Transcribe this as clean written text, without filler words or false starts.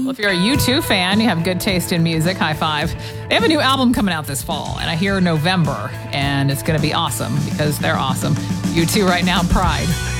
Well, if you're a U2 fan, you have good taste in music. High five. They have a new album coming out this fall, and I hear November, and it's going to be awesome because they're awesome. U2 right now, Pride.